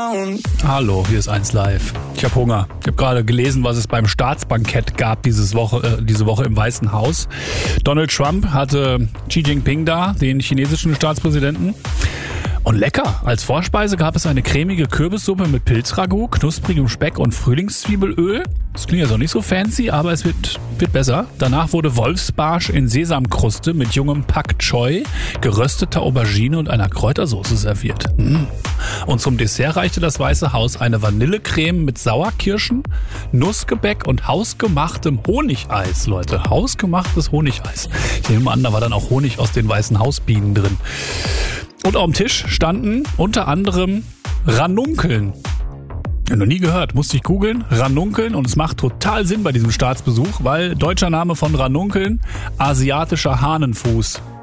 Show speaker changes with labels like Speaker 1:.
Speaker 1: Hallo, hier ist 1 Live. Ich habe Hunger. Ich habe gerade gelesen, was es beim Staatsbankett gab diese Woche im Weißen Haus. Donald Trump hatte Xi Jinping da, den chinesischen Staatspräsidenten. Und lecker. Als Vorspeise gab es eine cremige Kürbissuppe mit Pilzragout, knusprigem Speck und Frühlingszwiebelöl. Das klingt jetzt auch nicht so fancy, aber es wird besser. Danach wurde Wolfsbarsch in Sesamkruste mit jungem Pak Choi, gerösteter Aubergine und einer Kräutersoße serviert. Und zum Dessert reichte das Weiße Haus eine Vanillecreme mit Sauerkirschen, Nussgebäck und hausgemachtem Honigeis, Leute. Hausgemachtes Honigeis. Ich nehme an, da war dann auch Honig aus den Weißen Hausbienen drin. Und auf dem Tisch standen unter anderem Ranunkeln. Noch nie gehört, musste ich googeln. Ranunkeln, und es macht total Sinn bei diesem Staatsbesuch, weil deutscher Name von Ranunkeln, asiatischer Hahnenfuß.